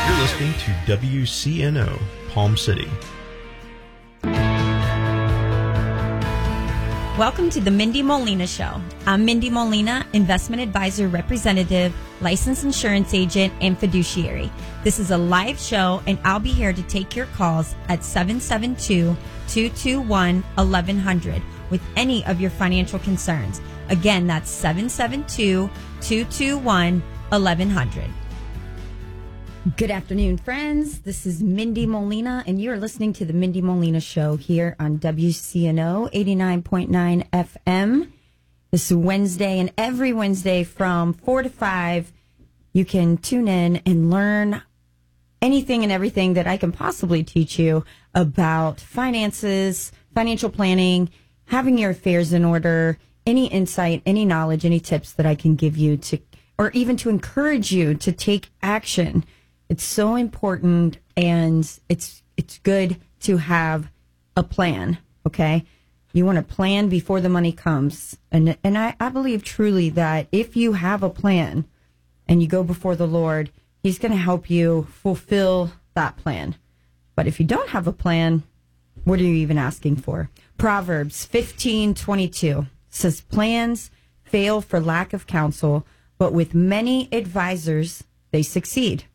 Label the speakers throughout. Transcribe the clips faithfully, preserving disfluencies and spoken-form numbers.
Speaker 1: You're listening to W C N O, Palm City.
Speaker 2: Welcome to the Mindy Molina Show. I'm Mindy Molina, investment advisor representative, licensed insurance agent, and fiduciary. This is a live show, and I'll be here to take your calls at seven seven two, two two one, one one zero zero with any of your financial concerns. Again, that's seven seven two, two two one, one one zero zero. Good afternoon, friends. This is Mindy Molina, and you're listening to the Mindy Molina Show here on W C N O eighty-nine point nine F M. This is Wednesday, and every Wednesday from four to five, you can tune in and learn anything and everything that I can possibly teach you about finances, financial planning, having your affairs in order, any insight, any knowledge, any tips that I can give you to, or even to encourage you to take action. It's so important, and it's it's good to have a plan, okay? You want to plan before the money comes. And and I, I believe truly that if you have a plan and you go before the Lord, He's going to help you fulfill that plan. But if you don't have a plan, what are you even asking for? Proverbs fifteen twenty-two says, plans fail for lack of counsel, but with many advisors, they succeed.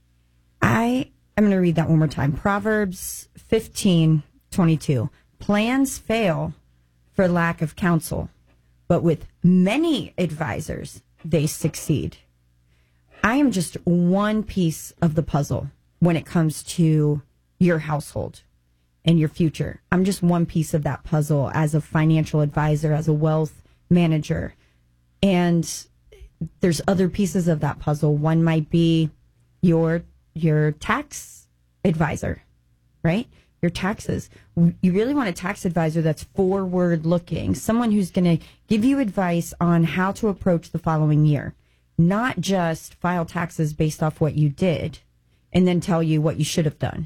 Speaker 2: I am going to read that one more time. Proverbs fifteen twenty-two. Plans fail for lack of counsel, but with many advisors, they succeed. I am just one piece of the puzzle when it comes to your household and your future. I'm just one piece of that puzzle as a financial advisor, as a wealth manager. And there's other pieces of that puzzle. One might be your your tax advisor, right? Your taxes. You really want a tax advisor that's forward looking, someone who's going to give you advice on how to approach the following year, not just file taxes based off what you did and then tell you what you should have done.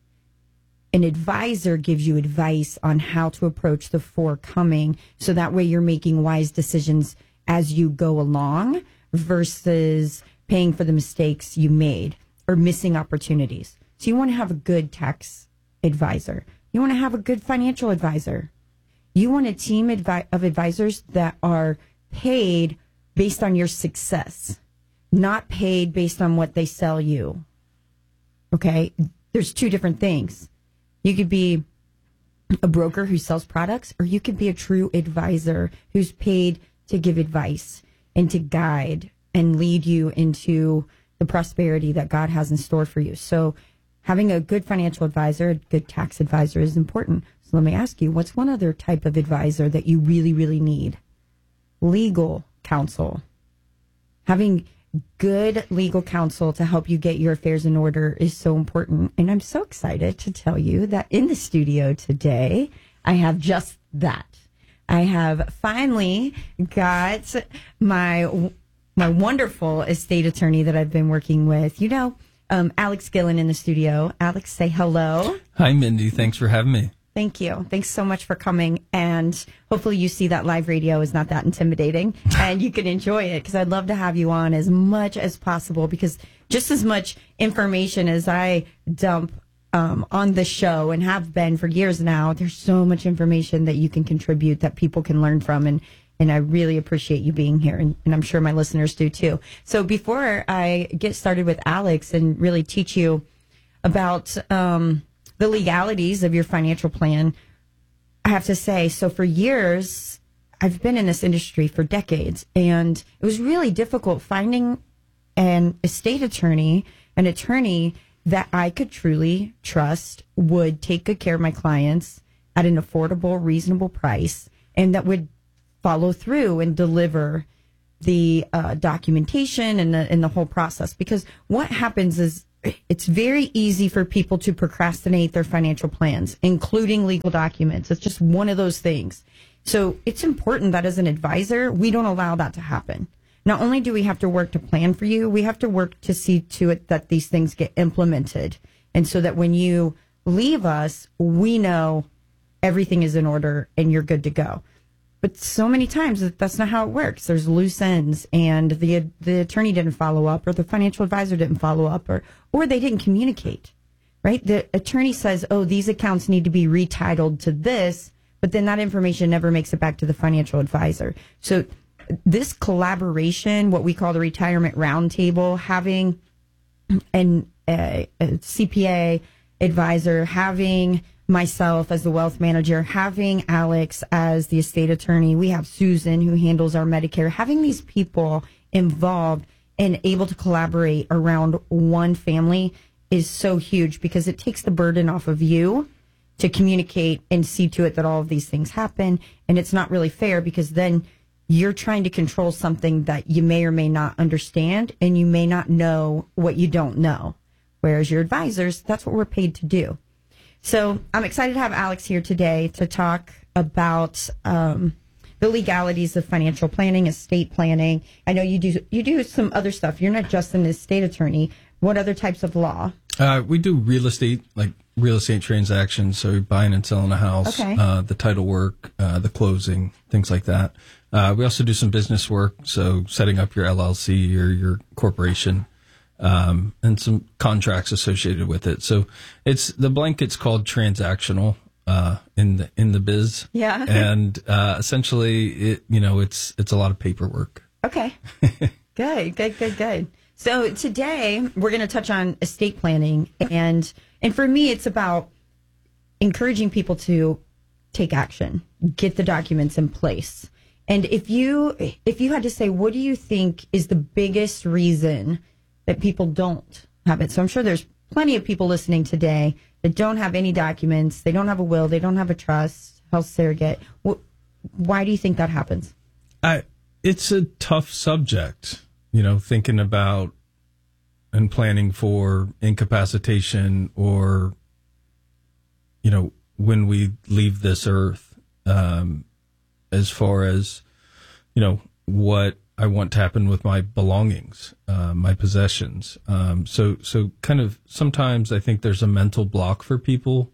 Speaker 2: An advisor gives you advice on how to approach the forthcoming, so that way you're making wise decisions as you go along versus paying for the mistakes you made or missing opportunities. So you want to have a good tax advisor. You want to have a good financial advisor. You want a team advi- of advisors that are paid based on your success, not paid based on what they sell you. Okay? There's two different things. You could be a broker who sells products, or you could be a true advisor who's paid to give advice and to guide and lead you into the prosperity that God has in store for you. So having a good financial advisor, a good tax advisor is important. So let me ask you, what's one other type of advisor that you really, really need? Legal counsel. Having good legal counsel to help you get your affairs in order is so important. And I'm so excited to tell you that in the studio today, I have just that. I have finally got my my wonderful estate attorney that I've been working with. You know, um, Alex Gillen in the studio. Alex, say hello.
Speaker 3: Hi, Mindy. Thanks for having me.
Speaker 2: Thank you. Thanks so much for coming. And hopefully you see that live radio is not that intimidating and you can enjoy it, because I'd love to have you on as much as possible, because just as much information as I dump um, on the show and have been for years now, there's so much information that you can contribute that people can learn from. And And I really appreciate you being here, and, and I'm sure my listeners do too. So before I get started with Alex and really teach you about um, the legalities of your financial plan, I have to say, so for years, I've been in this industry for decades, and it was really difficult finding an estate attorney, an attorney that I could truly trust would take good care of my clients at an affordable, reasonable price, and that would follow through and deliver the uh, documentation and the, and the whole process. Because what happens is it's very easy for people to procrastinate their financial plans, including legal documents. It's just one of those things. So it's important that as an advisor, we don't allow that to happen. Not only do we have to work to plan for you, we have to work to see to it that these things get implemented. And so that when you leave us, we know everything is in order and you're good to go.
Speaker 4: but so many times that that's not how it works. There's loose ends, and the the attorney didn't follow up, or the financial advisor didn't follow up, or or they didn't communicate. Right? The attorney says, "Oh, these accounts need to be retitled to this," but then that information never makes it back to the financial advisor. So this collaboration, what we call the retirement roundtable, having an a, a C P A advisor, having myself as the wealth manager, having Alex as the estate attorney, we have Susan who handles our Medicare, having these people involved and able to collaborate around one family is so huge, because it takes the burden off of you to communicate and see to it that all of these things happen. And it's not really fair, because then you're trying to control something that you may or may not understand, and you may not know what you don't know. Whereas your advisors, that's what we're paid to do. So I'm excited to have Alex here today to talk about um, the legalities of financial planning, estate planning. I know you do you do some other stuff. You're not just an estate attorney. What other types of law?
Speaker 3: Uh, we do real estate, like real estate transactions, so buying and selling a house,
Speaker 4: Okay.
Speaker 3: uh, the title work, uh, the closing, things like that. Uh, we also do some business work, so setting up your L L C or your corporation, um, and some contracts associated with it. So it's the blanket's called transactional uh, in the in the biz.
Speaker 4: Yeah.
Speaker 3: And uh, essentially, it you know it's it's a lot of paperwork.
Speaker 4: Okay. Good, good, good, good. So today we're going to touch on estate planning, and and for me, it's about encouraging people to take action, get the documents in place. And if you if you had to say, what do you think is the biggest reason that people don't have it? So I'm sure there's plenty of people listening today that don't have any documents. They don't have a will. They don't have a trust, health surrogate. Wh- Why do you think that happens?
Speaker 3: I, it's a tough subject, you know, thinking about and planning for incapacitation, or, you know, when we leave this earth, um, as far as, you know, what I want to happen with my belongings, uh, my possessions. Um, so, so kind of sometimes I think there's a mental block for people.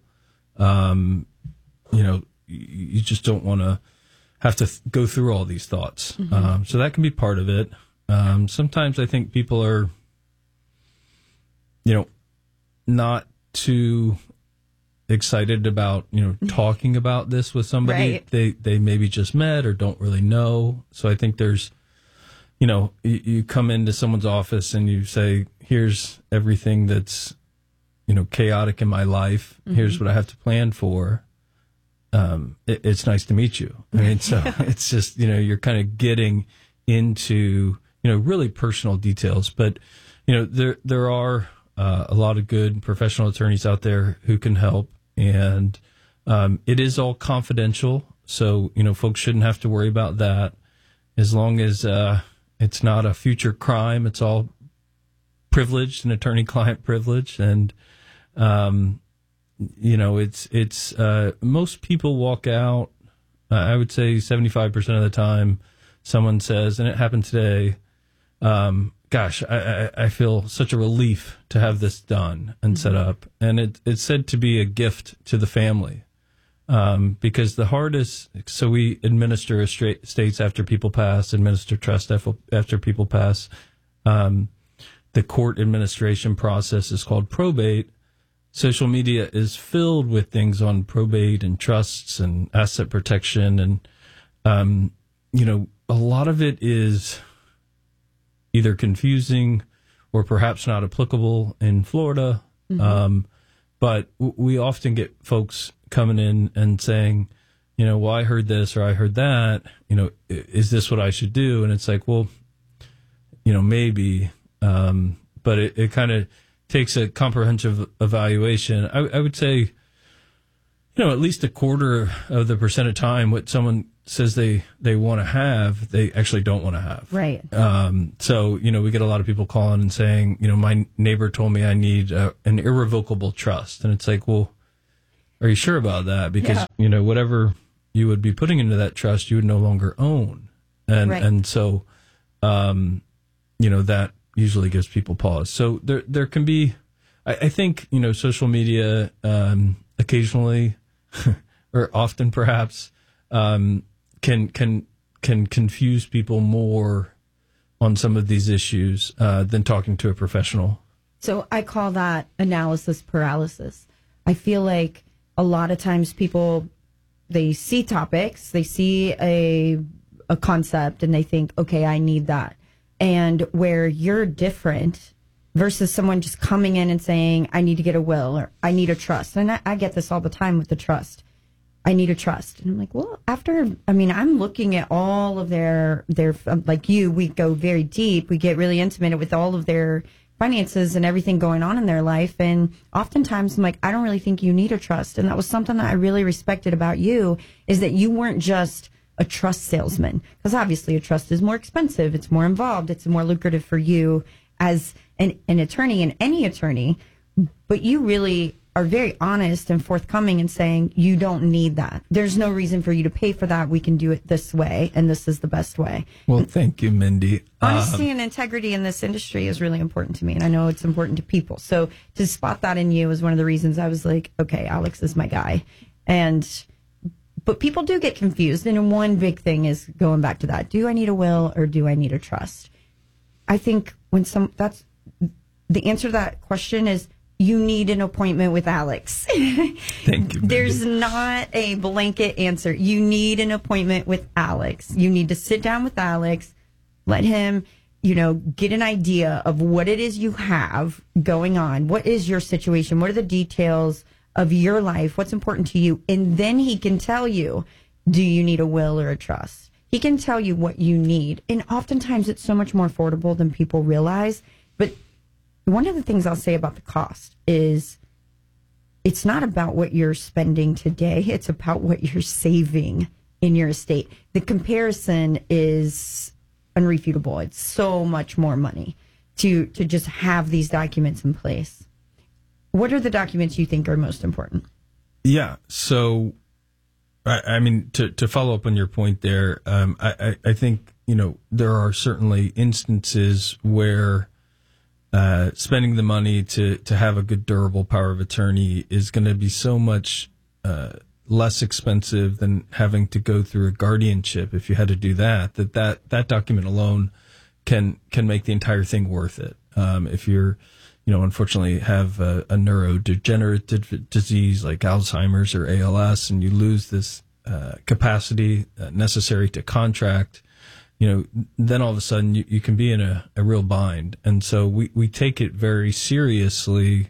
Speaker 3: Um, you know, you, you just don't want to have to th- go through all these thoughts. Mm-hmm. Um, so that can be part of it. Um, sometimes I think people are, you know, not too excited about, you know, talking about this with somebody.
Speaker 4: Right.
Speaker 3: They, they maybe just met or don't really know. So I think there's, you know, you, you come into someone's office and you say, here's everything that's, you know, chaotic in my life. Mm-hmm. Here's what I have to plan for. Um, it, it's nice to meet you. I mean, so it's just, you know, you're kind of getting into, you know, really personal details, but, you know, there, there are, uh, a lot of good professional attorneys out there who can help. And, um, it is all confidential. So, you know, folks shouldn't have to worry about that. As long as, uh, it's not a future crime, it's all privileged and attorney-client privilege. And, um, you know, it's, it's, uh, most people walk out, uh, I would say seventy-five percent of the time, someone says, and it happened today, um, gosh, I, I, I feel such a relief to have this done and set up. And it, it's said to be a gift to the family. Um, because the hardest, so we administer estates after people pass, administer trust after people pass. Um, the court administration process is called probate. Social media is filled with things on probate and trusts and asset protection. And, um, you know, a lot of it is either confusing or perhaps not applicable in Florida. Mm-hmm. Um, but w- we often get folks coming in and saying, you know, well, I heard this or I heard that, you know, is this what I should do? And it's like, well, you know, maybe, um, but it, it kind of takes a comprehensive evaluation. I, I would say, you know, at least a quarter of the percent of time, what someone says they, they want to have, they actually don't want to have.
Speaker 4: Right.
Speaker 3: Um, so, you know, we get a lot of people calling and saying, you know, my neighbor told me I need uh, an irrevocable trust. And it's like, well, are you sure about that? Because, yeah. you know, whatever you would be putting into that trust, you would no longer own. And,
Speaker 4: right.
Speaker 3: and so, um, you know, that usually gives people pause. So there, there can be, I, I think, you know, social media, um, occasionally or often perhaps, um, can can can confuse people more on some of these issues uh, than talking to a professional.
Speaker 4: So I call that analysis paralysis. I feel like a lot of times people, they see topics, they see a a concept, and they think, okay, I need that. And where you're different versus someone just coming in and saying, I need to get a will or I need a trust. And I, I get this all the time with the trust. I need a trust. And I'm like, well, after, I mean, I'm looking at all of their, their, like you, we go very deep. We get really intimate with all of their finances and everything going on in their life. And oftentimes I'm like, I don't really think you need a trust. And that was something that I really respected about you, is that you weren't just a trust salesman, because obviously a trust is more expensive. It's more involved. It's more lucrative for you as an, an attorney and any attorney. But you really are very honest and forthcoming in saying you don't need that. There's no reason for you to pay for that. We can do it this way, and this is the best way.
Speaker 3: Well, thank you, Mindy.
Speaker 4: Honesty
Speaker 3: Um,
Speaker 4: and integrity in this industry is really important to me, and I know it's important to people. So to spot that in you is one of the reasons I was like, okay, Alex is my guy. And but people do get confused, and one big thing is going back to that. Do I need a will or do I need a trust? I think when some that's the answer to that question is you need an appointment with Alex.
Speaker 3: Thank you, Mindy.
Speaker 4: There's not a blanket answer. You need an appointment with Alex. You need to sit down with Alex, let him, you know, get an idea of what it is you have going on. What is your situation? What are the details of your life? What's important to you? And then he can tell you, do you need a will or a trust? He can tell you what you need. And oftentimes it's so much more affordable than people realize. But one of the things I'll say about the cost is it's not about what you're spending today. It's about what you're saving in your estate. The comparison is unrefutable. It's so much more money to, to just have these documents in place. What are the documents you think are most important?
Speaker 3: Yeah. So, I, I mean, to, to follow up on your point there, um, I, I, I think, you know, there are certainly instances where uh, spending the money to, to have a good durable power of attorney is going to be so much uh, less expensive than having to go through a guardianship. If you had to do that, that, that, that document alone can, can make the entire thing worth it. Um, if you're, you know, unfortunately have a, a neurodegenerative disease like Alzheimer's or A L S, and you lose this uh, capacity uh, necessary to contract, you know, then all of a sudden you, you can be in a, a real bind. And so we, we take it very seriously,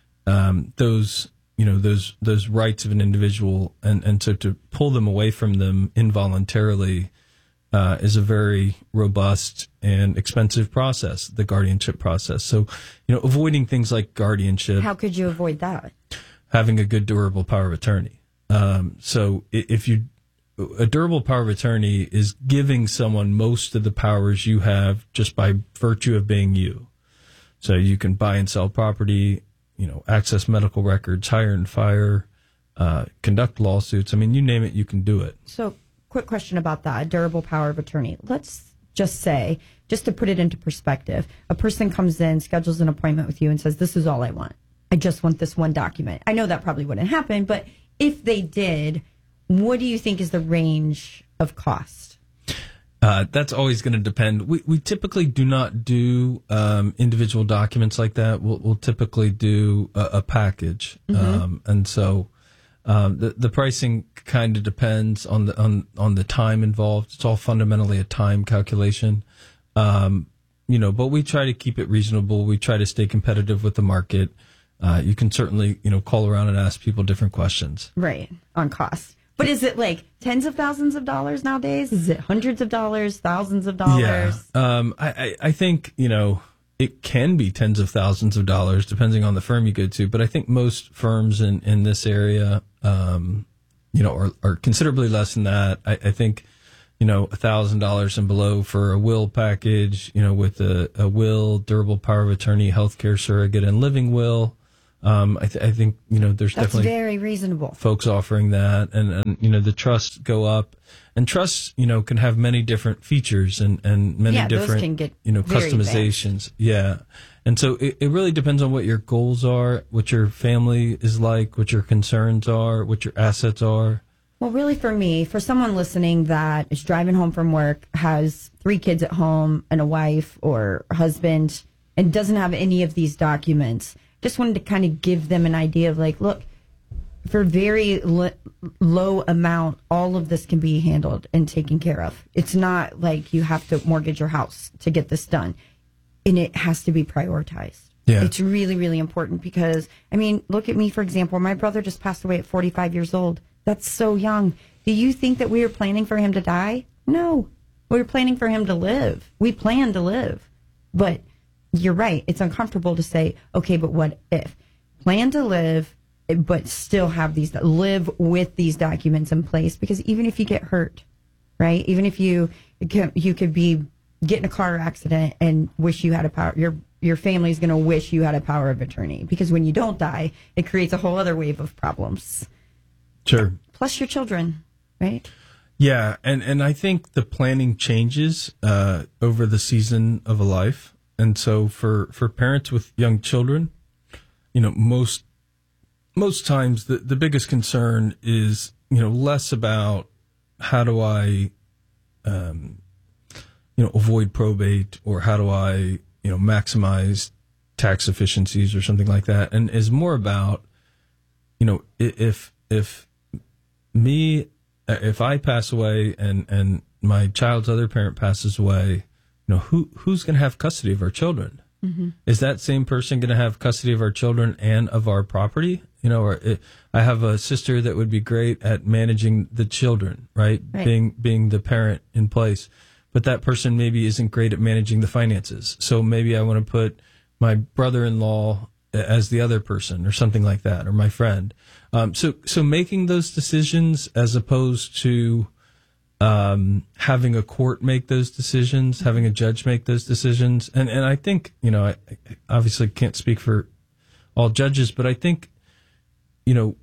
Speaker 3: um, those, you know, those, those rights of an individual. And, and so to pull them away from them involuntarily uh, is a very robust and expensive process, the guardianship process. So, you know, avoiding things like guardianship.
Speaker 4: How could you avoid that?
Speaker 3: Having a good durable power of attorney. Um, so if you, a durable power of attorney is giving someone most of the powers you have just by virtue of being you. So you can buy and sell property, you know, access medical records, hire and fire, uh, conduct lawsuits. I mean, you name it, you can do it.
Speaker 4: So quick question about that, a durable power of attorney. Let's just say, just to put it into perspective, a person comes in, schedules an appointment with you and says, this is all I want. I just want this one document. I know that probably wouldn't happen, but if they did, what do you think is the range of cost?
Speaker 3: Uh, that's always going to depend. We we typically do not do um, individual documents like that. We'll, we'll typically do a, a package, mm-hmm. um, and so um, the the pricing kind of depends on the on on the time involved. It's all fundamentally a time calculation, um, you know. But we try to keep it reasonable. We try to stay competitive with the market. Uh, you can certainly you know call around and ask people different questions,
Speaker 4: right, on cost. But is it like tens of thousands of dollars nowadays? Is it hundreds of dollars, thousands of dollars?
Speaker 3: Yeah, um, I, I, I think, you know, it can be tens of thousands of dollars depending on the firm you go to. But I think most firms in, in this area, um, you know, are, are considerably less than that. I, I think, you know, one thousand dollars and below for a will package, you know, with a, a will, durable power of attorney, healthcare surrogate, and living will. Um, I, th- I think, you know, there's
Speaker 4: That's
Speaker 3: definitely
Speaker 4: very reasonable.
Speaker 3: Folks offering that, and, and, you know, the trusts go up, and trusts, you know, can have many different features and, and many
Speaker 4: yeah,
Speaker 3: different,
Speaker 4: those can get
Speaker 3: you know,
Speaker 4: very
Speaker 3: customizations.
Speaker 4: advanced.
Speaker 3: Yeah. And so it, it really depends on what your goals are, what your family is like, what your concerns are, what your assets are.
Speaker 4: Well, really, for me, for someone listening that is driving home from work, has three kids at home and a wife or a husband, and doesn't have any of these documents, just wanted to kind of give them an idea of like, look, for very l- low amount, all of this can be handled and taken care of. It's not like you have to mortgage your house to get this done, and it has to be prioritized.
Speaker 3: Yeah.
Speaker 4: It's really, really important because, I mean, look at me, for example. My brother just passed away at forty-five years old. That's so young. Do you think that we were planning for him to die? No. We were planning for him to live. We planned to live. But you're right. It's uncomfortable to say, okay, but what if? Plan to live, but still have these, live with these documents in place. Because even if you get hurt, right? Even if you, you could be get in a car accident and wish you had a power, your your family's going to wish you had a power of attorney. Because when you don't die, it creates a whole other wave of problems.
Speaker 3: Sure.
Speaker 4: Plus your children, right?
Speaker 3: Yeah, and, and I think the planning changes uh, over the season of a life. And so for, for parents with young children, you know, most most times the, the biggest concern is, you know, less about how do I, um, you know, avoid probate or how do I, you know, maximize tax efficiencies or something like that, and is more about, you know, if if me, if I pass away and, and my child's other parent passes away, you know, who who's going to have custody of our children? Mm-hmm. Is that same person going to have custody of our children and of our property? You know, or it, I have a sister that would be great at managing the children, right?
Speaker 4: right?
Speaker 3: Being being the parent in place, but that person maybe isn't great at managing the finances. So maybe I want to put my brother-in-law as the other person or something like that, or my friend. Um, so, so making those decisions as opposed to um, having a court make those decisions, having a judge make those decisions. And, and I think, you know, I, I obviously can't speak for all judges, but I think, you know,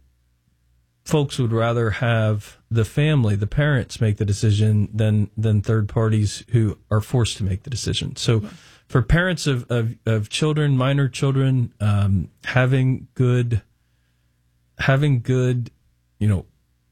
Speaker 3: folks would rather have the family, the parents make the decision than, than third parties who are forced to make the decision. So, for parents of, of, of children, minor children, um, having good, having good, you know,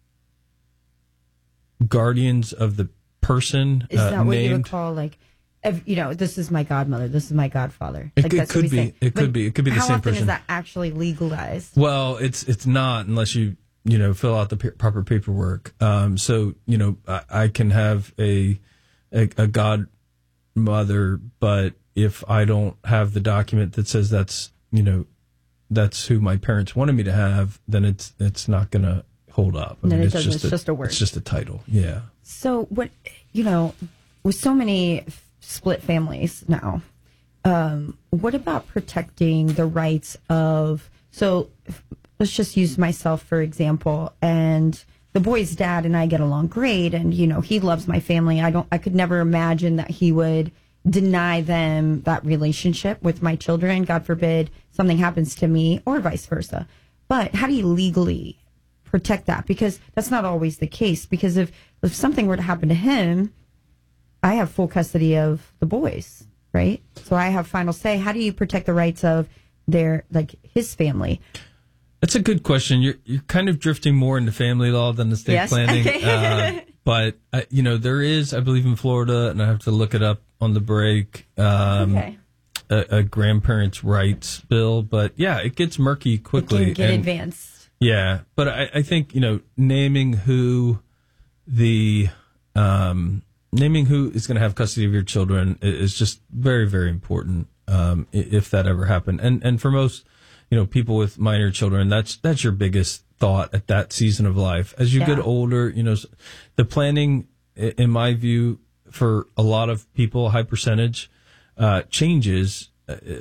Speaker 3: guardians of the person.
Speaker 4: Is that
Speaker 3: uh,
Speaker 4: what
Speaker 3: named,
Speaker 4: you would call like, if, you know, this is my godmother, this is my godfather?
Speaker 3: It,
Speaker 4: Like,
Speaker 3: it
Speaker 4: that's
Speaker 3: could
Speaker 4: what we
Speaker 3: be.
Speaker 4: say.
Speaker 3: It
Speaker 4: But
Speaker 3: could be. It could be the
Speaker 4: how
Speaker 3: same
Speaker 4: often
Speaker 3: person.
Speaker 4: is that actually legalized?
Speaker 3: Well, it's it's not unless you you know fill out the p- proper paperwork. Um, so you know I, I can have a a, a godmother, but if I don't have the document that says that's, you know, that's who my parents wanted me to have, then it's it's not going to hold up. I
Speaker 4: No,
Speaker 3: mean,
Speaker 4: it doesn't. It's
Speaker 3: a,
Speaker 4: just a word.
Speaker 3: It's just a title. Yeah.
Speaker 4: So what, you know, with so many f- split families now, um, what about protecting the rights of, so f- let's just use myself for example, and the boy's dad and I get along great, and, you know, he loves my family. I don't, I could never imagine that he would deny them that relationship with my children. God forbid something happens to me or vice versa. But how do you legally protect that? Because that's not always the case. Because if, if something were to happen to him, I have full custody of the boys, right? So I have final say. How do you protect the rights of their, like, his family?
Speaker 3: That's a good question. You're you're kind of drifting more into family law than estate
Speaker 4: Yes.
Speaker 3: planning.
Speaker 4: Okay.
Speaker 3: uh, but uh, you know, there is, I believe, in Florida, and I have to look it up on the break. Um,
Speaker 4: Okay.
Speaker 3: a, a grandparents' rights bill, but yeah, it gets murky quickly.
Speaker 4: It can get
Speaker 3: and-
Speaker 4: advanced.
Speaker 3: Yeah, but I, I think, you know, naming who the um, naming who is going to have custody of your children i- is just very, very important. Um, i- if that ever happened, and and for most, you know, people with minor children, that's that's your biggest thought at that season of life. As you
Speaker 4: Yeah.
Speaker 3: get older, you know, s- the planning, i- in my view, for a lot of people, a high percentage, uh, changes.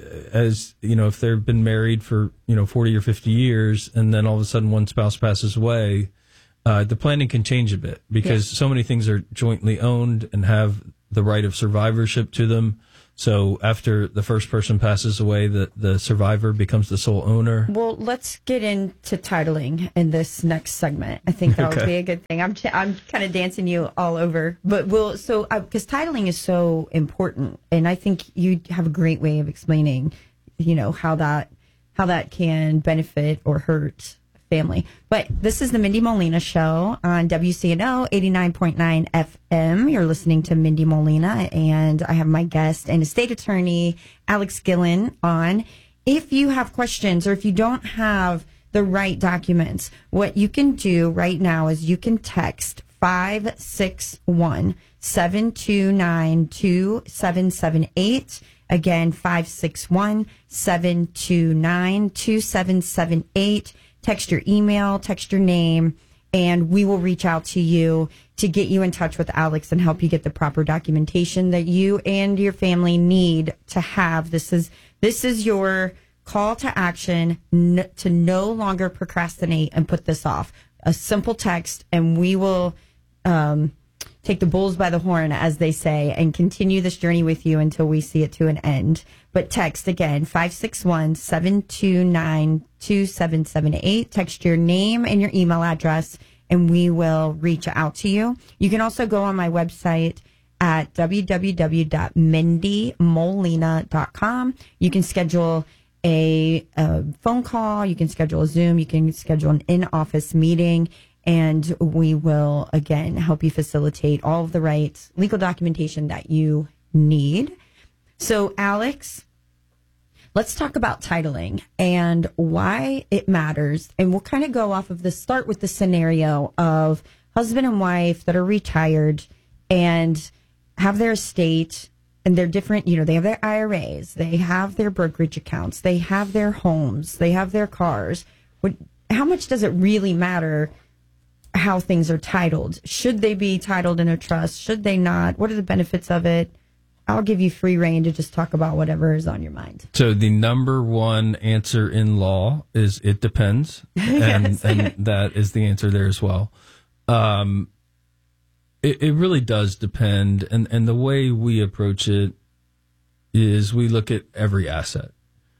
Speaker 3: As you know, if they've been married for, you know, forty or fifty years, and then all of a sudden one spouse passes away, uh, the planning can change a bit because
Speaker 4: Yeah.
Speaker 3: so many things are jointly owned and have the right of survivorship to them. So after the first person passes away, the, the survivor becomes the sole owner.
Speaker 4: Well, let's get into titling in this next segment. I think that would
Speaker 3: Okay.
Speaker 4: be a good thing. I'm ch- I'm kind of dancing you all over, but we'll so because titling is so important, and I think you have a great way of explaining, you know, how that how that can benefit or hurt family. But this is the Mindy Molina Show on W C N O eighty-nine point nine F M. You're listening to Mindy Molina, and I have my guest and estate attorney, Alex Gillen, on. If you have questions or if you don't have the right documents, what you can do right now is you can text five six one, seven two nine, two seven seven eight. Again, five six one, seven two nine, two seven seven eight. Text your email, text your name, and we will reach out to you to get you in touch with Alex and help you get the proper documentation that you and your family need to have. This is this is your call to action n- to no longer procrastinate and put this off. A simple text, and we will um, take the bulls by the horn, as they say, and continue this journey with you until we see it to an end. But text again, five six one, seven two nine, two seven seven eight. Text your name and your email address, and we will reach out to you. You can also go on my website at w w w dot mindy molina dot com. You can schedule a, a phone call, you can schedule a Zoom, you can schedule an in-office meeting, and we will, again, help you facilitate all of the right legal documentation that you need. So, Alex, let's talk about titling and why it matters. And we'll kind of go off of this, start with the scenario of husband and wife that are retired and have their estate, and they're different, you know, they have their I R As, they have their brokerage accounts, they have their homes, they have their cars. What, how much does it really matter how things are titled? Should they be titled in a trust? Should they not? What are the benefits of it? I'll give you free reign to just talk about whatever is on your mind.
Speaker 3: So the number one answer in law is it depends. And,
Speaker 4: Yes.
Speaker 3: and that is the answer there as well. Um, it, it really does depend. And, and the way we approach it is we look at every asset.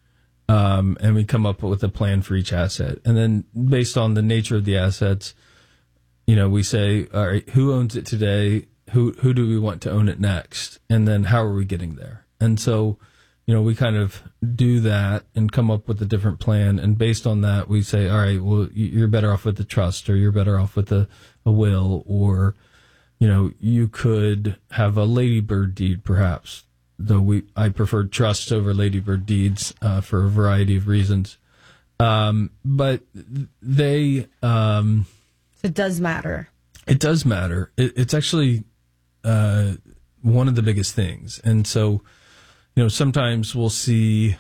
Speaker 3: Um, and we come up with a plan for each asset. And then based on the nature of the assets, you know, we say, all right, who owns it today? Who who do we want to own it next? And then how are we getting there? And so, you know, we kind of do that and come up with a different plan. And based on that, we say, all right, well, you're better off with the trust, or you're better off with a, a will, or, you know, you could have a ladybird deed, perhaps. Though we, I prefer trusts over ladybird deeds uh, for a variety of reasons. Um, but they... Um,
Speaker 4: It does matter.
Speaker 3: It does matter. It, it's actually uh, one of the biggest things. And so, you know, sometimes we'll see,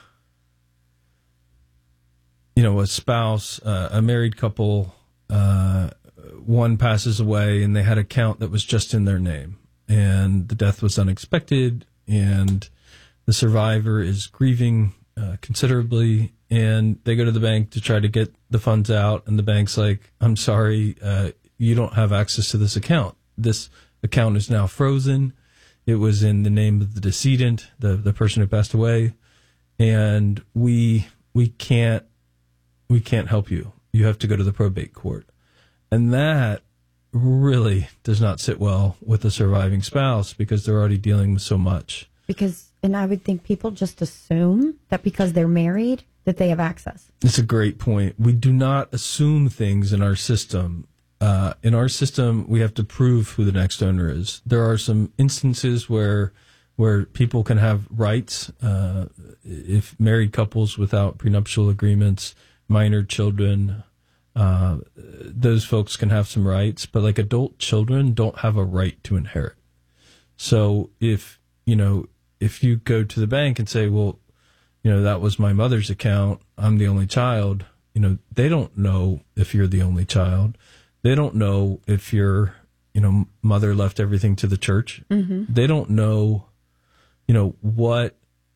Speaker 3: you know, a spouse, uh, a married couple, uh, one passes away and they had an account that was just in their name, and the death was unexpected, and the survivor is grieving uh, considerably, and they go to the bank to try to get the funds out, and the bank's like, I'm sorry, uh, you don't have access to this account. This account is now frozen. It was in the name of the decedent, the, the person who passed away, and we we can't we can't help you. You have to go to the probate court. And that really does not sit well with the surviving spouse, because they're already dealing with so much.
Speaker 4: Because, and I would think people just assume that because they're married, that they have access.
Speaker 3: It's a great point. We do not assume things in our system. Uh, in our system, we have to prove who the next owner is. There are some instances where where people can have rights. Uh, if married couples without prenuptial agreements, minor children, uh, those folks can have some rights. But like adult children don't have a right to inherit. So if, you know, if you go to the bank and say, well, you know, that was my mother's account, I'm the only child, you know, they don't know if you're the only child. They don't know if your, you know, mother left everything to the church. Mm-hmm. They don't know, you know, what,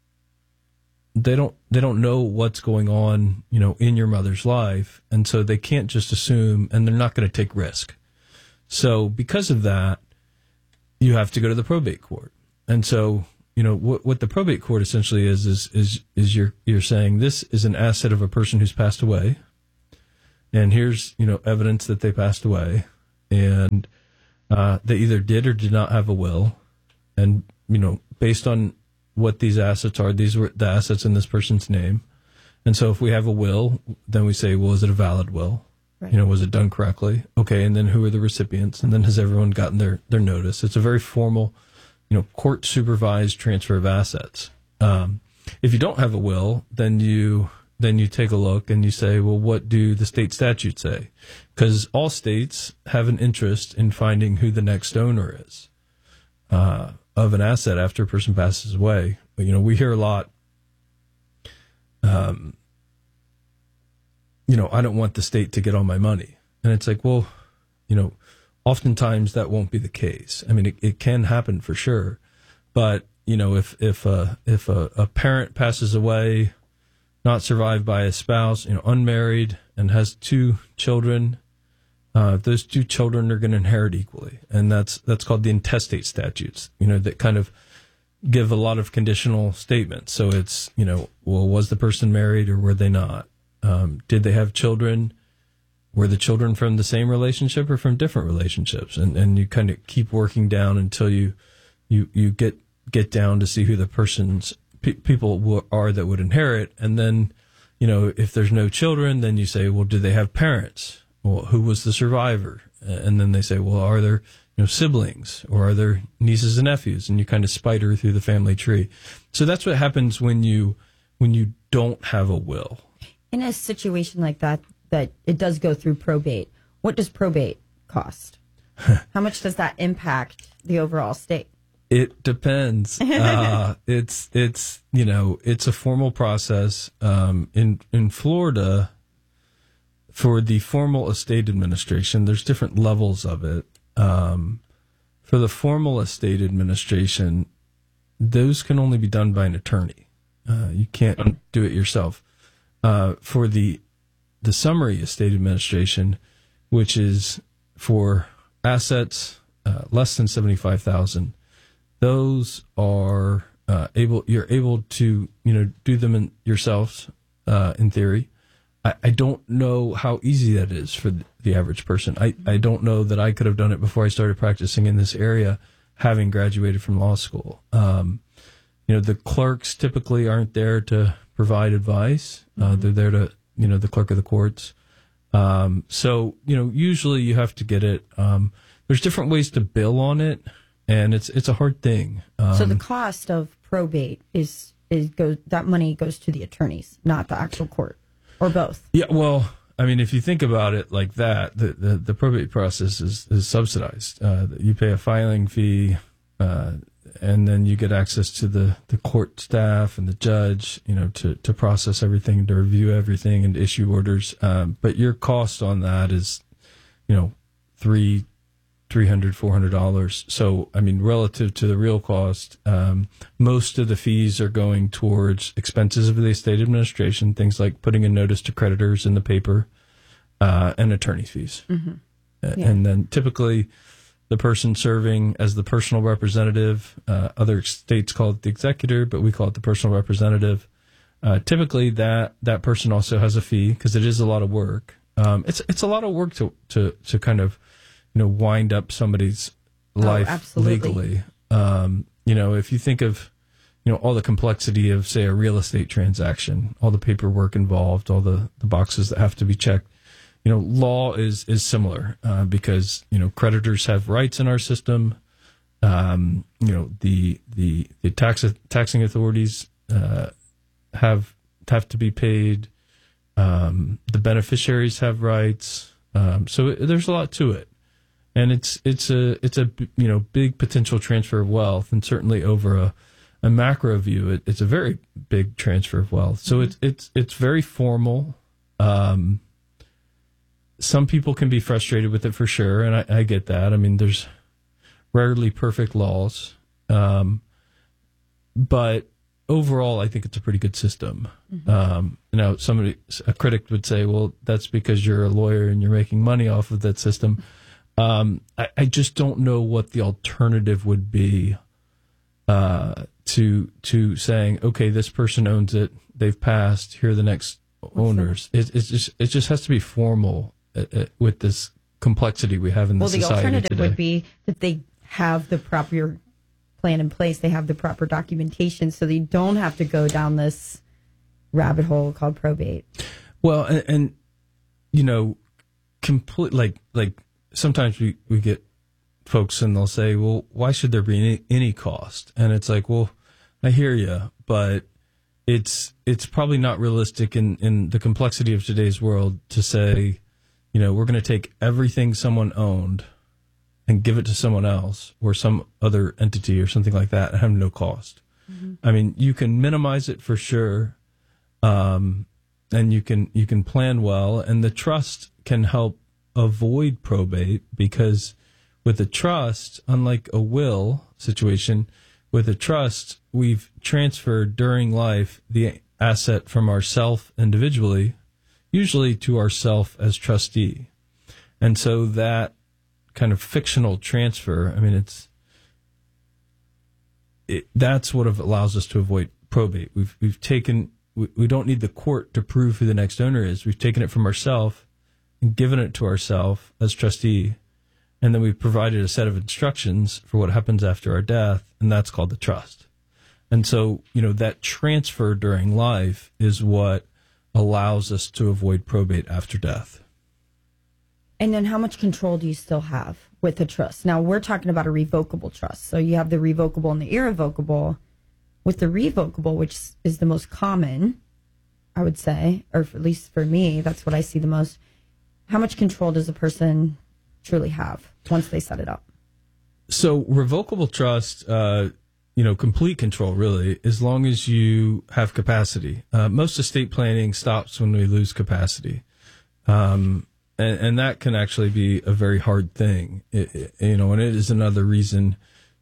Speaker 3: they don't, they don't know what's going on, you know, in your mother's life. And so they can't just assume, and they're not going to take risk. So because of that, you have to go to the probate court. And so, you know, what, what the probate court essentially is, is, is, is you're, you're saying this is an asset of a person who's passed away. And here's, you know, evidence that they passed away, and uh, they either did or did not have a will. And, you know, based on what these assets are, these were the assets in this person's name. And so if we have a will, then we say, well, is it a valid will? You know, was it done correctly? Okay, and then who are the recipients? And then has everyone gotten their, their notice? It's a very formal, you know, court supervised transfer of assets. Um, if you don't have a will, then you then you take a look and you say, well, what do the state statutes say? Because all states have an interest in finding who the next owner is uh, of an asset after a person passes away. You know, we hear a lot, um, you know, I don't want the state to get all my money. And it's like, well, you know, oftentimes that won't be the case. I mean, it, it can happen for sure. But, you know, if, if, uh, if a, a parent passes away, not survived by a spouse, you know, unmarried and has two children, uh, those two children are going to inherit equally. And that's, that's called the intestate statutes, you know, that kind of give a lot of conditional statements. So it's, you know, well, was the person married or were they not? Um, did they have children? Were the children from the same relationship or from different relationships? And, and you kind of keep working down until you, you, you get, get down to see who the person's pe- people w- are that would inherit. And then, you know, if there's no children, then you say, well, do they have parents? Well, who was the survivor? And then they say, well, are there, you know, siblings or are there nieces and nephews? And you kind of spider through the family tree. So that's what happens when you, when you don't have a will.
Speaker 4: In a situation like that, that it does go through probate, what does probate cost? How much does that impact the overall state?
Speaker 3: It depends. Uh, it's, it's, you know, it's a formal process. Um, in, in Florida, for the formal estate administration, there's different levels of it. Um, for the formal estate administration, those can only be done by an attorney. Uh, you can't do it yourself. Uh, for the, the summary estate administration, which is for assets, uh, less than seventy-five thousand, those are uh, able. You're able to, you know, do them in yourselves. Uh, in theory, I, I don't know how easy that is for the, the average person. I, I don't know that I could have done it before I started practicing in this area, having graduated from law school. Um, you know, the clerks typically aren't there to provide advice. Uh, mm-hmm. They're there to, you know, the clerk of the courts. Um, so, you know, usually you have to get it. Um, there's different ways to bill on it. And it's it's a hard thing. Um,
Speaker 4: so the cost of probate is is goes that money goes to the attorneys, not the actual court, or both.
Speaker 3: Yeah, well, I mean, if you think about it like that, the the, the probate process is, is subsidized. Uh, you pay a filing fee, uh, and then you get access to the, the court staff and the judge, you know, to, to process everything, to review everything, and issue orders. Um, but your cost on that is, you know, three. three hundred dollars, four hundred dollars. So, I mean, relative to the real cost, um, most of the fees are going towards expenses of the estate administration, things like putting a notice to creditors in the paper, uh, and attorney fees. Mm-hmm. Yeah. And then typically the person serving as the personal representative, uh, other states call it the executor, but we call it the personal representative. Uh, typically that, that person also has a fee because it is a lot of work. Um, it's, it's a lot of work to, to, to kind of, you know, wind up somebody's life oh, legally. Um, you know, if you think of, you know, all the complexity of, say, a real estate transaction, all the paperwork involved, all the, the boxes that have to be checked, you know, law is, is similar, uh, because, you know, creditors have rights in our system. Um, you know, the, the, the tax, taxing authorities, uh, have, have to be paid. Um, the beneficiaries have rights. Um, so it, there's a lot to it. And it's it's a it's a you know big potential transfer of wealth, and certainly over a, a macro view, it, it's a very big transfer of wealth. So mm-hmm. it's it's it's very formal. Um, some people can be frustrated with it for sure, and I, I get that. I mean, there's rarely perfect laws, um, but overall, I think it's a pretty good system. Mm-hmm. Um, you know, somebody a critic would say, "Well, that's because you're a lawyer and you're making money off of that system." Um, I, I just don't know what the alternative would be uh, to to saying, okay, this person owns it, they've passed, here are the next What's owners. It, it's just it just has to be formal uh, uh, with this complexity we have in the
Speaker 4: well,
Speaker 3: society
Speaker 4: Well, the alternative
Speaker 3: today.
Speaker 4: would be that they have the proper plan in place, they have the proper documentation, so they don't have to go down this rabbit hole called probate.
Speaker 3: Well, and, and you know, complete like like sometimes we, we get folks and they'll say, well, why should there be any, any cost? And it's like, well, I hear you, but it's it's probably not realistic in, in the complexity of today's world to say, you know, we're going to take everything someone owned and give it to someone else or some other entity or something like that and have no cost. Mm-hmm. I mean, you can minimize it for sure, um, and you can you can plan well, and the trust can help avoid probate because with a trust, unlike a will situation, with a trust, we've transferred during life the asset from ourself individually, usually to ourself as trustee. And so that kind of fictional transfer, I mean, it's it, that's what allows us to avoid probate. We've we've taken we, we don't need the court to prove who the next owner is. We've taken it from ourselves and given it to ourselves as trustee. And then we've provided a set of instructions for what happens after our death, and that's called the trust. And so, you know, that transfer during life is what allows us to avoid probate after death.
Speaker 4: And then how much control do you still have with a trust? Now, we're talking about a revocable trust. So you have the revocable and the irrevocable. With the revocable, which is the most common, I would say, or at least for me, that's what I see the most. How much control does a person truly have once they set it up?
Speaker 3: So revocable trust, uh, you know, complete control really, as long as you have capacity. Uh, most estate planning stops when we lose capacity. Um, and, and that can actually be a very hard thing, it, it, you know, and it is another reason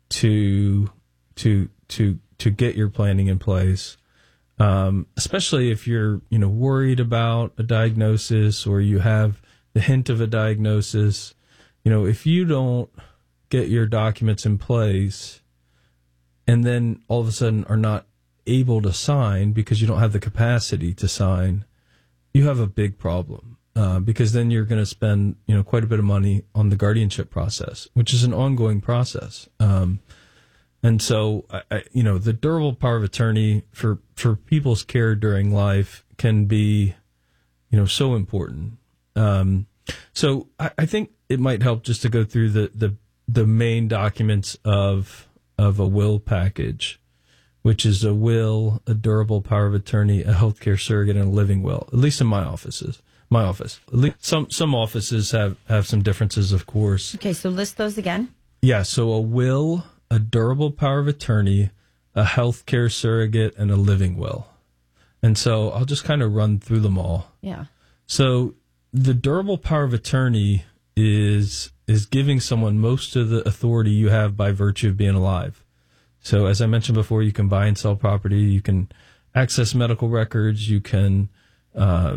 Speaker 3: to, to, to, to get your planning in place. Um, especially if you're, you know, worried about a diagnosis or you have the hint of a diagnosis. You know, if you don't get your documents in place and then all of a sudden are not able to sign because you don't have the capacity to sign, you have a big problem uh, because then you're going to spend, you know, quite a bit of money on the guardianship process, which is an ongoing process. Um, and so, I, I, you know, the durable power of attorney for, for people's care during life can be, you know, so important. Um, so I, I think it might help just to go through the, the, the main documents of of a will package, which is a will, a durable power of attorney, a healthcare surrogate, and a living will. At least in my offices, my office. At least some some offices have, have some differences, of course.
Speaker 4: Okay, so list those again.
Speaker 3: Yeah, so a will, a durable power of attorney, a healthcare surrogate, and a living will. And so I'll just kind of run through them all.
Speaker 4: Yeah.
Speaker 3: So the durable power of attorney is is giving someone most of the authority you have by virtue of being alive. So as I mentioned before, you can buy and sell property, you can access medical records, you can uh,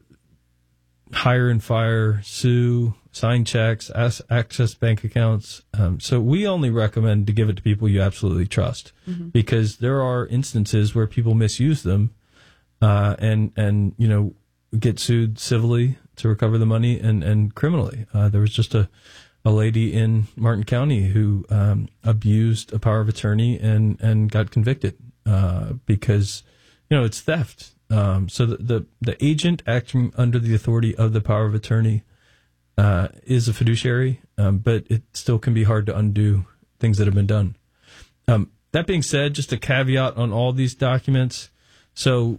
Speaker 3: hire and fire, sue, sign checks, as, access bank accounts. Um, so we only recommend to give it to people you absolutely trust, mm-hmm. because there are instances where people misuse them uh, and, and, you know, get sued civilly to recover the money and, and criminally. Uh, there was just a, a lady in Martin County who um, abused a power of attorney and, and got convicted uh, because, you know, it's theft. Um, so the, the, the agent acting under the authority of the power of attorney uh, is a fiduciary, um, but it still can be hard to undo things that have been done. Um, that being said, just a caveat on all these documents. So,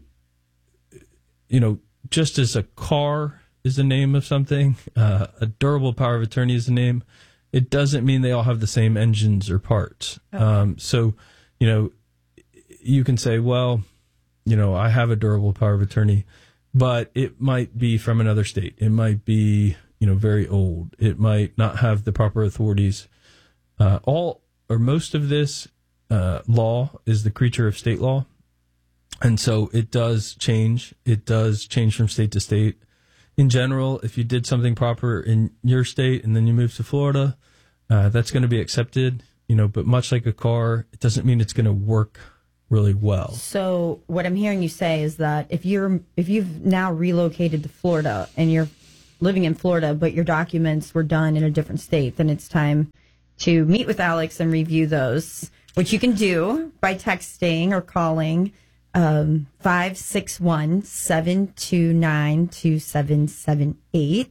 Speaker 3: you know, just as a car is the name of something, uh, a durable power of attorney is the name, it doesn't mean they all have the same engines or parts. Okay. Um, so, you know, you can say, well, you know, I have a durable power of attorney, but it might be from another state. It might be, you know, very old. It might not have the proper authorities. Uh, all or most of this uh, law is the creature of state law. And so it does change. It does change from state to state. In general, if you did something proper in your state and then you move to Florida, uh, that's going to be accepted, you know, but much like a car, it doesn't mean it's going to work really well.
Speaker 4: So what I'm hearing you say is that if you're, if you've now relocated to Florida and you're living in Florida, but your documents were done in a different state, then it's time to meet with Alex and review those, which you can do by texting or calling Um, five six one, seven two nine, two seven seven eight.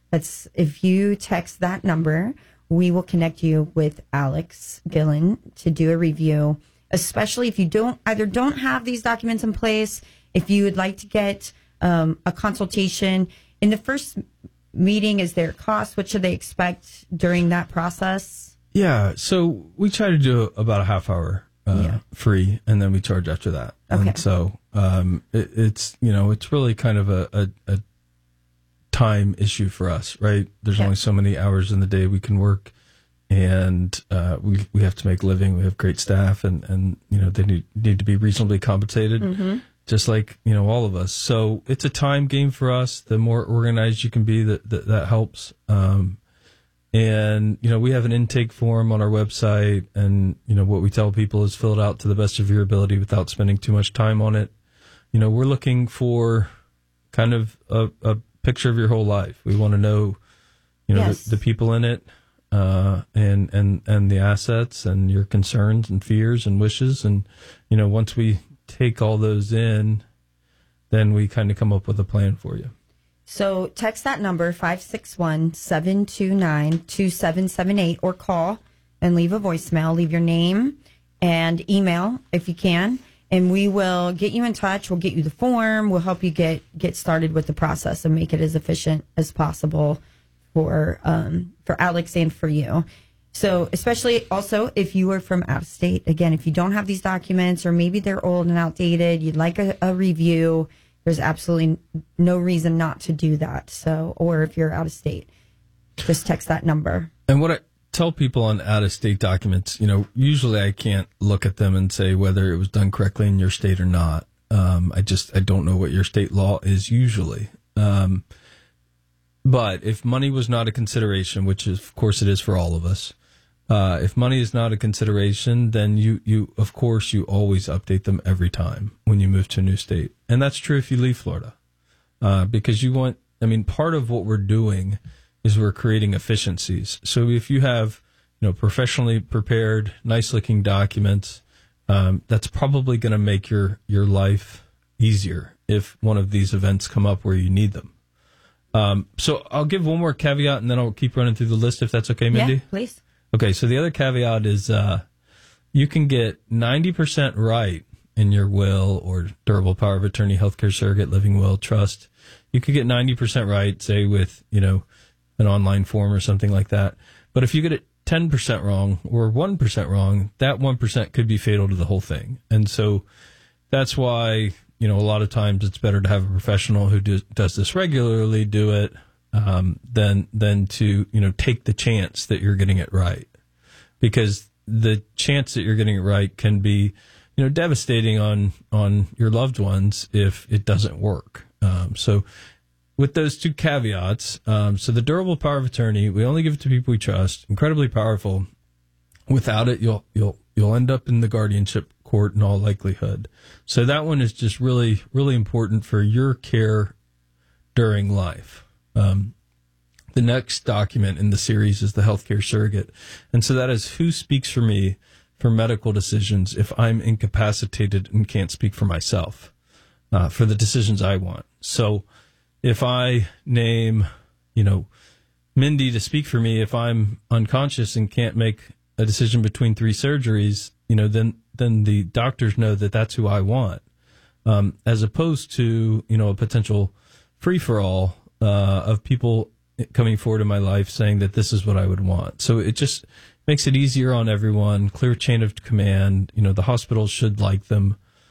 Speaker 4: That's if you text that number, we will connect you with Alex Gillen to do a review, especially if you don't either don't have these documents in place, if you would like to get um, a consultation. In the first meeting, is there a cost? What should they expect during that process?
Speaker 3: Yeah, so we try to do about a half hour uh, yeah. free, and then we charge after that.
Speaker 4: Okay.
Speaker 3: And so um, it, it's, you know, it's really kind of a, a, a time issue for us, right? There's
Speaker 4: yeah.
Speaker 3: only so many hours in the day we can work, and uh, we we have to make a living. We have great staff, and, and you know, they need, need to be reasonably compensated, mm-hmm. just like, you know, all of us. So it's a time game for us. The more organized you can be, that that, that helps. Um, and, you know, we have an intake form on our website, and, you know, what we tell people is fill it out to the best of your ability without spending too much time on it. You know, we're looking for kind of a, a picture of your whole life. We want to know, you know,
Speaker 4: yes.
Speaker 3: the, the people in it, uh, and, and, and the assets and your concerns and fears and wishes. And, you know, once we take all those in, then we kind of come up with a plan for you.
Speaker 4: So text that number, five six one, seven two nine, two seven seven eight, or call and leave a voicemail. Leave your name and email if you can, and we will get you in touch. We'll get you the form. We'll help you get, get started with the process and make it as efficient as possible for um, for Alex and for you. So especially also if you are from out of state, again, if you don't have these documents or maybe they're old and outdated, you'd like a, a review, there's absolutely no reason not to do that. So, or if you're out of state, just text that number.
Speaker 3: And what I tell people on out of state documents, you know, usually I can't look at them and say whether it was done correctly in your state or not. Um, I just, I don't know what your state law is usually. Um, but if money was not a consideration, which is, of course it is for all of us, Uh, if money is not a consideration, then you, you, of course, you always update them every time when you move to a new state. And that's true if you leave Florida. Uh, because you want, I mean, part of what we're doing is we're creating efficiencies. So if you have, you know, professionally prepared, nice looking documents, um, that's probably going to make your, your life easier if one of these events come up where you need them. Um, so I'll give one more caveat and then I'll keep running through the list if that's okay, Mindy?
Speaker 4: Yeah, please.
Speaker 3: Okay, so the other caveat is uh, you can get ninety percent right in your will or durable power of attorney, healthcare surrogate, living will, trust. You could get ninety percent right, say with, you know, an online form or something like that. But if you get it ten percent wrong or one percent wrong, that one percent could be fatal to the whole thing. And so that's why, you know, a lot of times it's better to have a professional who do, does this regularly do it. Um, than than to, you know, take the chance that you're getting it right, because the chance that you're getting it right can be, you know, devastating on on your loved ones if it doesn't work. Um, so, with those two caveats, um, so the durable power of attorney, we only give it to people we trust. Incredibly powerful. Without it, you'll you'll you'll end up in the guardianship court in all likelihood. So that one is just really really important for your care during life. Um, the next document in the series is the healthcare surrogate. And so that is who speaks for me for medical decisions if I'm incapacitated and can't speak for myself, uh, for the decisions I want. So if I name, you know, Mindy to speak for me, if I'm unconscious and can't make a decision between three surgeries, you know, then, then the doctors know that that's who I want, um, as opposed to, you know, a potential free for all Uh, of people coming forward in my life saying that this is what I would want. So it just makes it easier on everyone, clear chain of command. You know, the hospitals should like them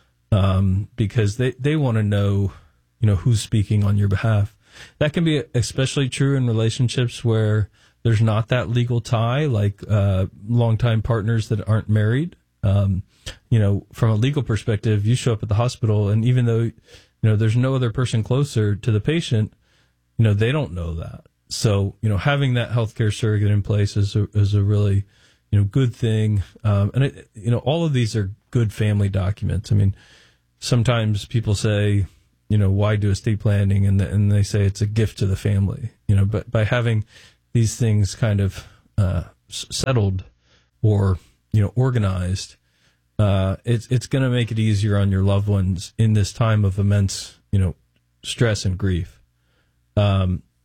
Speaker 3: um, because they, they want to know, you know, who's speaking on your behalf. That can be especially true in relationships where there's not that legal tie, like uh, longtime partners that aren't married. Um, you know, from a legal perspective, you show up at the hospital, and even though, you know, there's no other person closer to the patient, you know, they don't know that. So, you know, having that healthcare surrogate in place is a, is a really, you know, good thing. Um, and, it, you know, all of these are good family documents. I mean, sometimes people say, you know, why do estate planning? And, the, and they say it's a gift to the family, you know, but by having these things kind of uh, settled or, you know, organized, uh, it's, it's going to make it easier on your loved ones in this time of immense, you know, stress and grief. Um,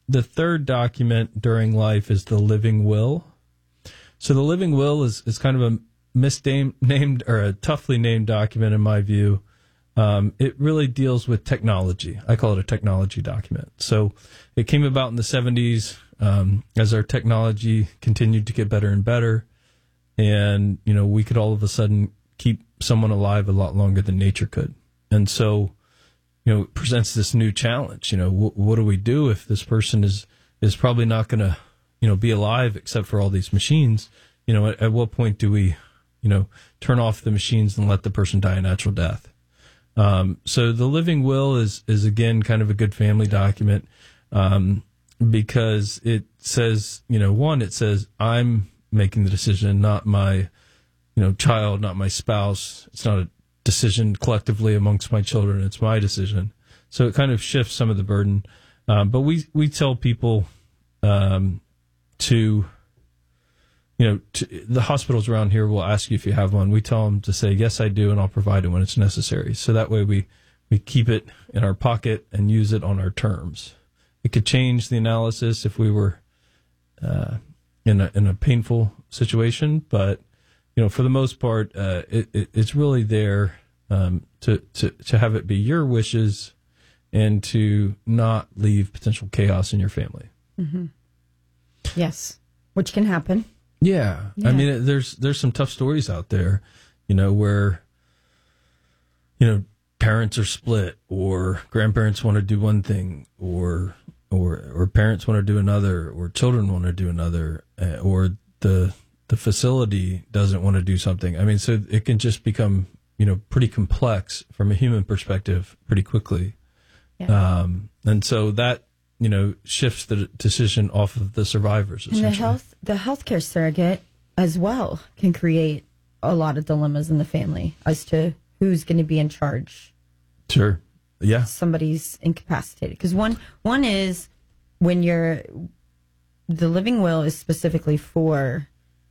Speaker 3: the third document during life is the living will. So the living will is, is kind of a misnamed or a toughly named document in my view. Um, it really deals with technology. I call it a technology document. So it came about in the seventies um, as our technology continued to get better and better. And, you know, we could all of a sudden keep someone alive a lot longer than nature could. And so, you know, it presents this new challenge. You know, wh- what do we do if this person is, is probably not going to, you know, be alive except for all these machines? You know, at, at what point do we, you know, turn off the machines and let the person die a natural death? Um, so the living will is, is again, kind of a good family document, um, because it says, you know, one, it says I'm making the decision, not my, you know, child, not my spouse. It's not a decision collectively amongst my children. It's my decision. So it kind of shifts some of the burden. Um, but we, we tell people, um, to, you know, to, the hospitals around here will ask you if you have one. We tell them to say, yes, I do, and I'll provide it when it's necessary. So that way we, we keep it in our pocket and use it on our terms. It could change the analysis if we were uh, in a in a painful situation, but you know, for the most part, uh, it, it, it's really there um, to, to to have it be your wishes and to not leave potential chaos in your family.
Speaker 4: Mm-hmm. Yes, which can happen.
Speaker 3: Yeah.
Speaker 4: Yeah.
Speaker 3: I mean, there's there's some tough stories out there, you know, where, you know, parents are split or grandparents want to do one thing or or or parents want to do another or children want to do another uh, or the the facility doesn't want to do something. I mean, so it can just become, you know, pretty complex from a human perspective pretty quickly.
Speaker 4: Yeah.
Speaker 3: Um, and so that, you know, shifts the decision off of the survivors.
Speaker 4: And the health, the healthcare surrogate as well can create a lot of dilemmas in the family as to who's going to be in charge.
Speaker 3: Sure. Yeah.
Speaker 4: Somebody's incapacitated. Because one, one is when you're, the living will is specifically for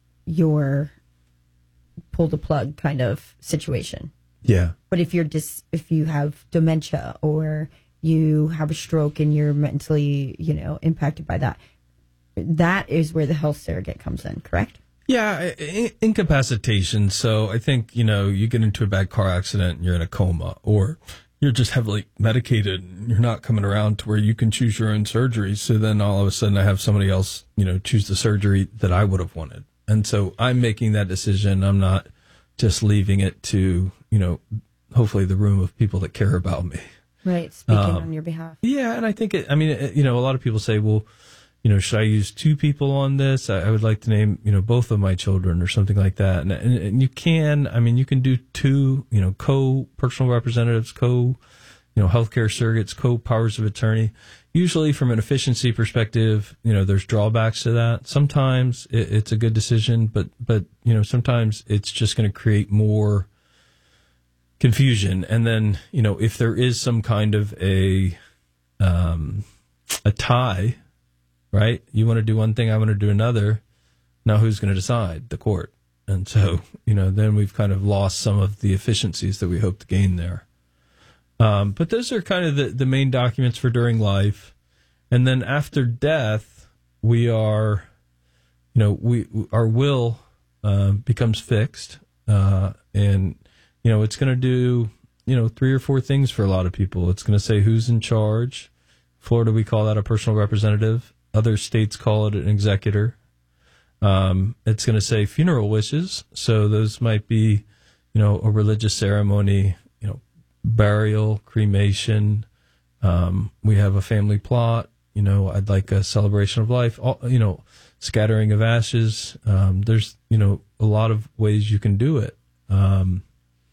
Speaker 4: your pull the plug kind of situation.
Speaker 3: Yeah.
Speaker 4: But if you're dis, if you have dementia or you have a stroke and you're mentally, you know, impacted by that, that is where the health surrogate comes in, correct?
Speaker 3: Yeah, I- incapacitation. So I think, you know, you get into a bad car accident and you're in a coma, or you're just heavily medicated and you're not coming around to where you can choose your own surgery. So then all of a sudden I have somebody else, you know, choose the surgery that I would have wanted. And so I'm making that decision. I'm not just leaving it to, you know, hopefully the room of people that care about me.
Speaker 4: Right, speaking
Speaker 3: Um,
Speaker 4: on your behalf.
Speaker 3: Yeah, and I think, it, I mean, it, you know, a lot of people say, well, you know, should I use two people on this? I, I would like to name, you know, both of my children or something like that. And, and, and you can, I mean, you can do two, you know, co-personal representatives, co, you know, healthcare surrogates, co-powers of attorney. Usually from an efficiency perspective, you know, there's drawbacks to that. Sometimes it, it's a good decision, but, but, you know, sometimes it's just going to create more confusion. And then, you know, if there is some kind of a, um, a tie, right? You want to do one thing, I want to do another. Now who's going to decide? The court. And so, you know, then we've kind of lost some of the efficiencies that we hope to gain there. Um, but those are kind of the, the main documents for during life. And then after death, we are, you know, we, our will, uh, becomes fixed. Uh, and, you know, it's going to do, you know, three or four things for a lot of people. It's going to say who's in charge. Florida, we call that a personal representative. Other states call it an executor. Um, it's going to say funeral wishes. So those might be, you know, a religious ceremony, you know, burial, cremation. Um, we have a family plot. You know, I'd like a celebration of life, all, you know, scattering of ashes. Um, there's, you know, a lot of ways you can do it. Um,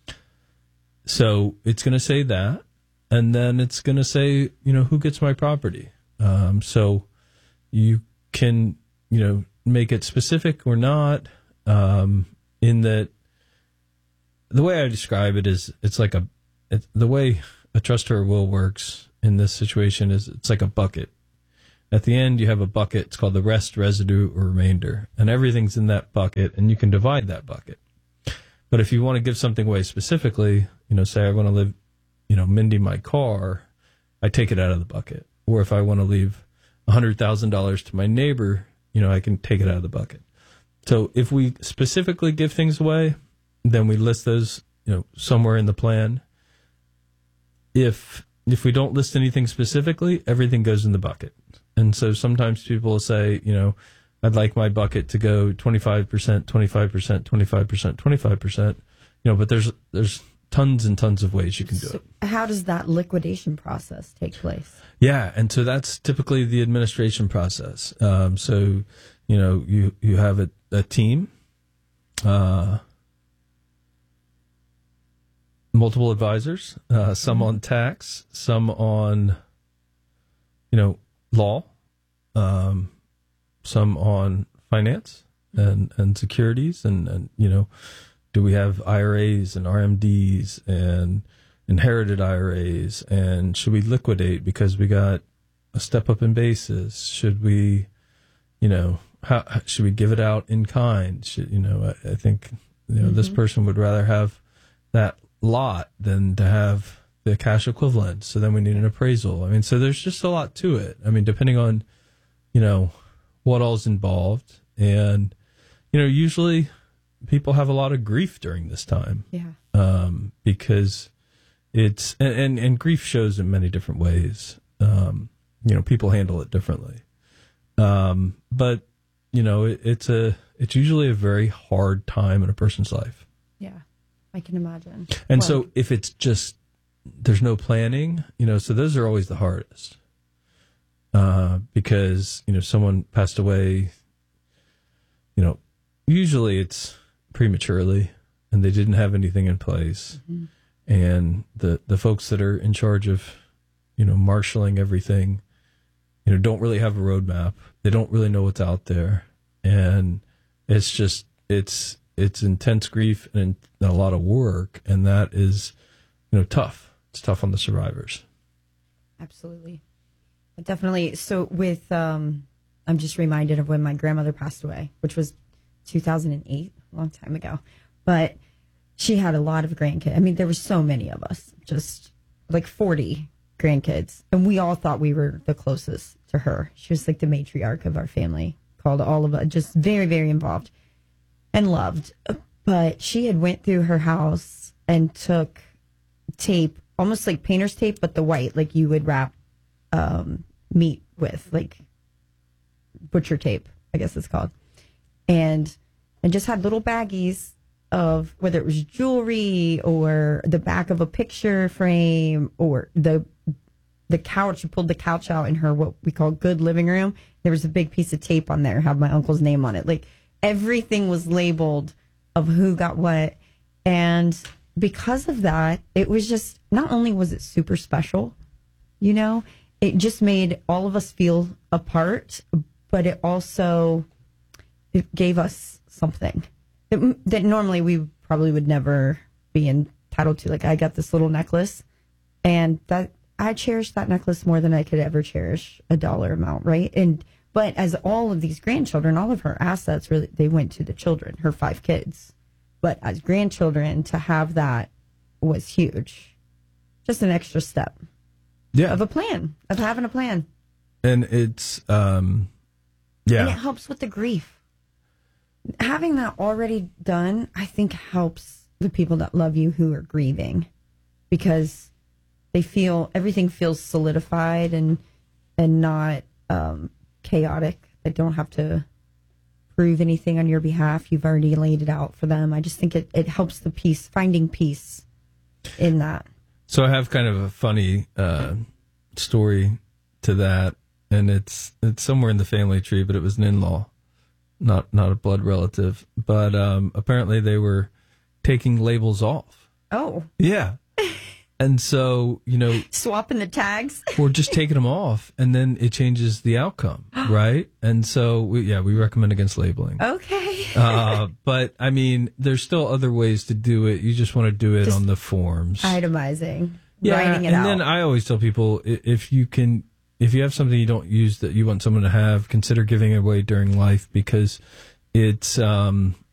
Speaker 3: so it's going to say that. And then it's going to say, you know, who gets my property? Um, so you can, you know, make it specific or not, um, in that the way I describe it is it's like a, it, the way a trust or will works in this situation is it's like a bucket. At the end, you have a bucket. It's called the rest, residue, or remainder. And everything's in that bucket, and you can divide that bucket. But if you want to give something away specifically, you know, say I want to live, you know, Mindy my car, I take it out of the bucket. Or if I want to leave one hundred thousand dollars to my neighbor, you know, I can take it out of the bucket. So if we specifically give things away, then we list those, you know, somewhere in the plan. If if we don't list anything specifically, everything goes in the bucket. And so sometimes people will say, you know, I'd like my bucket to go twenty-five percent, twenty-five percent, twenty-five percent, twenty-five percent, you know, but there's there's tons and tons of ways you can do
Speaker 4: so
Speaker 3: it.
Speaker 4: How does that liquidation process take place?
Speaker 3: Yeah, and so that's typically the administration process. Um, so, you know, you, you have a, a team, uh, multiple advisors, uh, some on tax, some on, you know, law, um, some on finance and, and securities and, and, you know, do we have I R As and R M Ds and inherited I R As? And should we liquidate because we got a step up in basis? Should we, you know, how should we give it out in kind? Should, you know, I, I think, you know, mm-hmm. this person would rather have that lot than to have the cash equivalent. So then we need an appraisal. I mean, so there's just a lot to it. I mean, depending on, you know, what all's involved. And, you know, usually people have a lot of grief during this time.
Speaker 4: Yeah.
Speaker 3: Um, because it's, and, and, and grief shows in many different ways. Um, you know, people handle it differently. Um, but, you know, it, it's a, it's usually a very hard time in a person's life.
Speaker 4: Yeah. I can imagine.
Speaker 3: And
Speaker 4: well,
Speaker 3: so if it's just, there's no planning, you know, so those are always the hardest. Uh, because, you know, someone passed away, you know, usually it's prematurely and they didn't have anything in place. Mm-hmm. And the, the folks that are in charge of, you know, marshaling everything, you know, don't really have a roadmap. They don't really know what's out there. And it's just, it's, it's intense grief and a lot of work. And that is, you know, tough. It's tough on the survivors.
Speaker 4: Absolutely. Definitely. So with, um, I'm just reminded of when my grandmother passed away, which was two thousand eight, a long time ago. But she had a lot of grandkids. I mean, there were so many of us, just like forty grandkids. And we all thought we were the closest to her. She was like the matriarch of our family, called all of us, just very, very involved and loved. But she had went through her house and took tape, almost like painter's tape, but the white, like you would wrap um, meat with, like butcher tape, I guess it's called. And and just had little baggies of whether it was jewelry or the back of a picture frame or the the couch. You pulled the couch out in her what we call good living room. There was a big piece of tape on there, had my uncle's name on it. Like everything was labeled of who got what. And because of that, it was just, not only was it super special, you know, it just made all of us feel a part, but it also it gave us something that, that normally we probably would never be entitled to. Like I got this little necklace, and that I cherished that necklace more than I could ever cherish a dollar amount, right? And but as all of these grandchildren, all of her assets really they went to the children, her five kids. But as grandchildren, to have that was huge. Just an extra step.
Speaker 3: Yeah.
Speaker 4: Of a plan, of having a plan.
Speaker 3: And it's, um, yeah.
Speaker 4: And it helps with the grief. Having that already done, I think helps the people that love you who are grieving, because they feel, everything feels solidified and, and not um, chaotic. They don't have to prove anything on your behalf. You've already laid it out for them. I just think it, it helps the peace, finding peace in that.
Speaker 3: So I have kind of a funny uh, story to that, and it's it's somewhere in the family tree, but it was an in-law, not not a blood relative. But um, apparently they were taking labels off.
Speaker 4: Oh.
Speaker 3: Yeah. And so, you know,
Speaker 4: swapping the tags
Speaker 3: or just taking them off, and then it changes the outcome, right? And so, we, yeah, we recommend against labeling.
Speaker 4: Okay.
Speaker 3: uh, but I mean, there's still other ways to do it. You just want to do it
Speaker 4: just
Speaker 3: on the forms,
Speaker 4: itemizing,
Speaker 3: yeah,
Speaker 4: writing it
Speaker 3: and
Speaker 4: out.
Speaker 3: then I always tell people, if you can, if you have something you don't use that you want someone to have, consider giving it away during life, because it's um,